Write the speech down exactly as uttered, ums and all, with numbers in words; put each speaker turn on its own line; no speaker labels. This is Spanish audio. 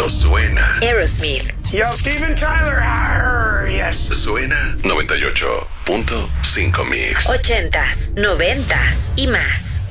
cuando suena.
Aerosmith.
Yo, Steven Tyler. Arr, yes.
Suena noventa y ocho punto cinco Mix.
Ochentas, noventas y más.